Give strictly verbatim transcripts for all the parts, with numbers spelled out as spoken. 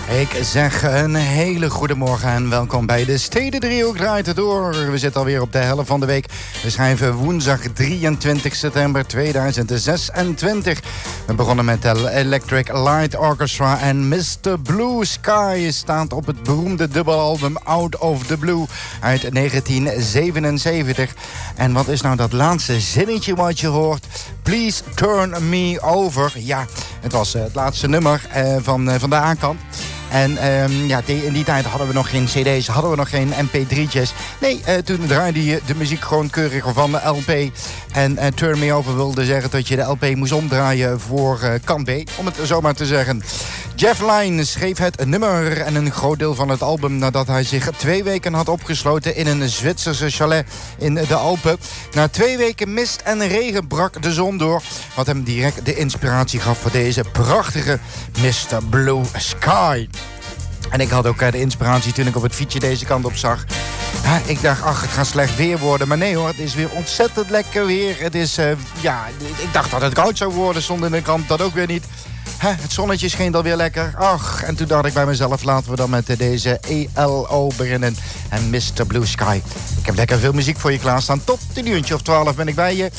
Ik zeg een hele goede morgen en welkom bij de Stedendriehoek draait het door. We zitten alweer op de helft van de week. We schrijven woensdag drieëntwintig september tweeduizend zesentwintig. We begonnen met de Electric Light Orchestra en mister Blue Sky staat op het beroemde dubbelalbum Out of the Blue uit negentien zevenenzeventig. En wat is nou dat laatste zinnetje wat je hoort? Please turn me over. Ja, het was het laatste nummer uh, van, uh, van de A-kant. En um, ja, die, in die tijd hadden we nog geen cd's, hadden we nog geen M P drie'tjes. Nee, uh, toen draaide je de muziek gewoon keurig van de L P. En uh, Turn Me Over wilde zeggen dat je de L P moest omdraaien voor uh, kant B, om het zo maar te zeggen. Jeff Lynne schreef het nummer en een groot deel van het album nadat hij zich twee weken had opgesloten in een Zwitserse chalet in de Alpen. Na twee weken mist en regen brak de zon door, wat hem direct de inspiratie gaf voor deze prachtige mister Blue Sky. En ik had ook de inspiratie toen ik op het fietsje deze kant op zag. Ja, ik dacht, ach, het gaat slecht weer worden. Maar nee hoor, het is weer ontzettend lekker weer. Het is, uh, ja, ik dacht dat het koud zou worden, stond in de krant, dat ook weer niet. Hè, het zonnetje scheen alweer lekker. Ach, en toen dacht ik bij mezelf, laten we dan met deze E L O beginnen. En mister Blue Sky. Ik heb lekker veel muziek voor je klaarstaan. Tot een uurtje of twaalf ben ik bij je.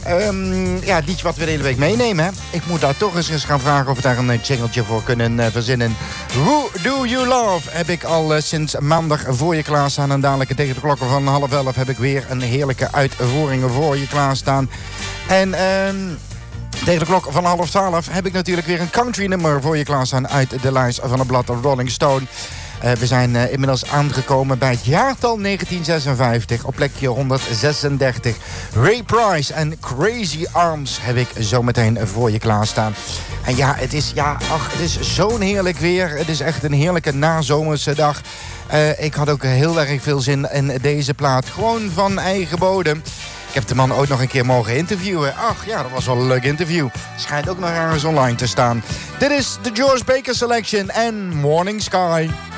Um, ja, het liedje wat we de hele week meenemen. Hè? Ik moet daar toch eens, eens gaan vragen of we daar een jingletje voor kunnen uh, verzinnen. Who Do You Love heb ik al uh, sinds maandag voor je klaarstaan. En dadelijk tegen de klokken van half elf heb ik weer een heerlijke uitvoering voor je klaarstaan. En um, tegen de klok van half twaalf heb ik natuurlijk weer een country nummer voor je klaarstaan uit de lijst van het blad Rolling Stone. Uh, we zijn uh, inmiddels aangekomen bij het jaartal negentien zesenvijftig op plekje honderdzesendertig. Ray Price en Crazy Arms heb ik zo meteen voor je klaarstaan. En ja, het is, ja, ach, het is zo'n heerlijk weer. Het is echt een heerlijke nazomerse dag. Uh, ik had ook heel erg veel zin in deze plaat. Gewoon van eigen bodem. Ik heb de man ooit nog een keer mogen interviewen. Ach ja, dat was wel een leuk interview. Schijnt ook nog ergens online te staan. Dit is de George Baker Selection en Morning Sky.